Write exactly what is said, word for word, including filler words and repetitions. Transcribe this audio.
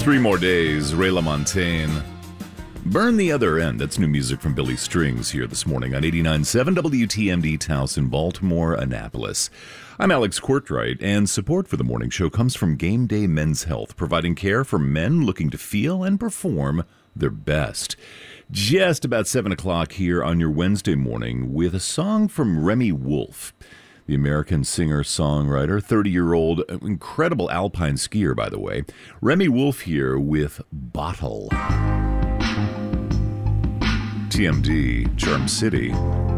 Three More Days, Ray LaMontagne. Burn the Other End. That's new music from Billy Strings here this morning on eighty-nine point seven W T M D Towson, Baltimore, Annapolis. I'm Alex Courtwright, and support for the morning show comes from Game Day Men's Health, providing care for men looking to feel and perform their best. Just about seven o'clock here on your Wednesday morning with a song from Remi Wolf, the American singer-songwriter, thirty-year-old, incredible alpine skier, by the way. Remi Wolf here with Bottle. T M D, Charm City.